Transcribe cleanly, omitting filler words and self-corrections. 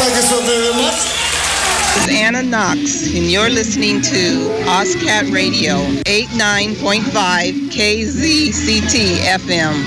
Thank you so very much. This is Anna Knox, and you're listening to OSCAT Radio, 89.5 KZCT FM.